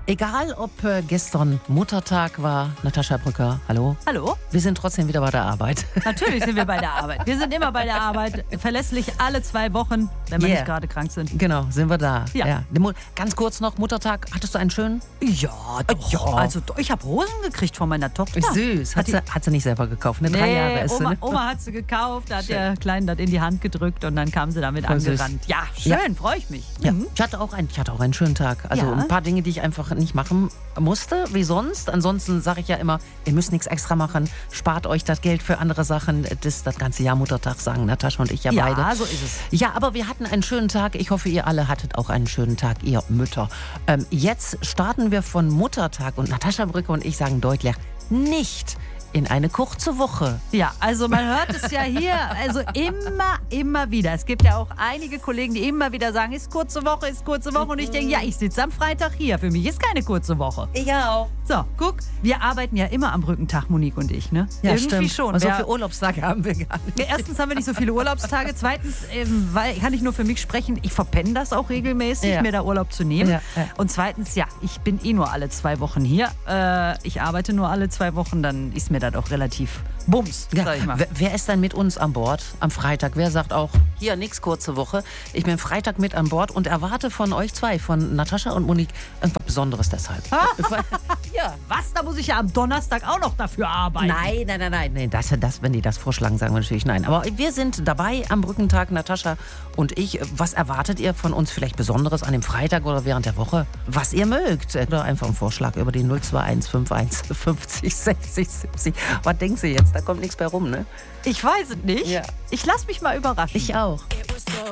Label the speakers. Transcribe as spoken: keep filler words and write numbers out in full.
Speaker 1: Egal, ob äh, gestern Muttertag war, Natascha Brücker, hallo.
Speaker 2: Hallo?
Speaker 1: Wir sind trotzdem wieder bei der Arbeit.
Speaker 2: Natürlich sind wir bei der Arbeit. Wir sind immer bei der Arbeit, verlässlich alle zwei Wochen, wenn wir
Speaker 1: Yeah.
Speaker 2: nicht gerade krank sind.
Speaker 1: Genau, sind wir da.
Speaker 2: Ja.
Speaker 1: Die Mu- Ganz kurz noch, Muttertag, hattest du einen schönen?
Speaker 2: Ja, doch.
Speaker 1: Ja.
Speaker 2: Also ich habe Rosen gekriegt von meiner Tochter.
Speaker 1: Süß. Hat
Speaker 2: Hat
Speaker 1: sie, hat sie nicht selber gekauft, ne? Drei
Speaker 2: Nee,
Speaker 1: Jahre ist sie,
Speaker 2: Oma,
Speaker 1: ne?
Speaker 2: Oma hat sie gekauft, da hat
Speaker 1: Schön.
Speaker 2: der Kleinen das in die Hand gedrückt und dann kam sie damit
Speaker 1: Voll süß.
Speaker 2: angerannt. Ja, schön,
Speaker 1: Ja.
Speaker 2: freue ich mich.
Speaker 1: Ja,
Speaker 2: Mhm.
Speaker 1: ich hatte, auch einen, ich hatte auch einen schönen Tag. Also
Speaker 2: Ja.
Speaker 1: ein paar Dinge, die ich einfach nicht machen musste, wie sonst. Ansonsten sage ich ja immer, ihr müsst nichts extra machen. Spart euch das Geld für andere Sachen. Das das ganze Jahr Muttertag sagen Natascha und ich ja,
Speaker 2: Ja,
Speaker 1: beide.
Speaker 2: so ist es.
Speaker 1: Ja, aber wir hatten einen schönen Tag. Ich hoffe, ihr alle hattet auch einen schönen Tag, ihr Mütter. Ähm, jetzt starten wir von Muttertag und Natascha Brücke und ich sagen deutlich, nicht in eine kurze Woche.
Speaker 2: Ja, also man hört es ja hier, also immer, immer wieder. Es gibt ja auch einige Kollegen, die immer wieder sagen, ist kurze Woche, ist kurze Woche. Und ich denke, ja, ich sitze am Freitag hier. Für mich ist keine kurze Woche.
Speaker 1: Ich auch.
Speaker 2: So, guck, wir arbeiten ja immer am Brückentag, Monique und ich, ne?
Speaker 1: Ja,
Speaker 2: Irgendwie
Speaker 1: stimmt.
Speaker 2: schon.
Speaker 1: Und so
Speaker 2: Wer-
Speaker 1: viele Urlaubstage haben wir gar nicht.
Speaker 2: Ja, erstens haben wir nicht so viele Urlaubstage. Zweitens, ähm, weil, kann ich nur für mich sprechen, ich verpenne das auch regelmäßig,
Speaker 1: Ja.
Speaker 2: mir da Urlaub zu nehmen.
Speaker 1: Ja, ja.
Speaker 2: Und zweitens, ja, ich bin eh nur alle zwei Wochen hier. Äh, ich arbeite nur alle zwei Wochen, dann ist mir das auch relativ bums,
Speaker 1: Ja,
Speaker 2: sag ich mal.
Speaker 1: wer, wer ist dann mit uns an Bord am Freitag? Wer sagt auch, hier, nix kurze Woche. Ich bin Freitag mit an Bord und erwarte von euch zwei, von Natascha und Monique, irgendwas Besonderes deshalb. ja.
Speaker 2: Was? Da muss ich ja am Donnerstag auch noch dafür arbeiten.
Speaker 1: Nein, nein, nein, nein, nein. Das, das, wenn die das vorschlagen, sagen wir natürlich nein. Aber wir sind dabei am Brückentag, Natascha und ich. Was erwartet ihr von uns vielleicht Besonderes an dem Freitag oder während der Woche? Was ihr mögt. Oder einfach einen Vorschlag über die null zwei eins fünf eins fünfzig sechzig siebzig. Was denkst du jetzt? Da kommt nichts bei rum, ne?
Speaker 2: Ich weiß es nicht.
Speaker 1: Ja.
Speaker 2: Ich lass mich mal überraschen.
Speaker 1: Ich auch.
Speaker 3: It was so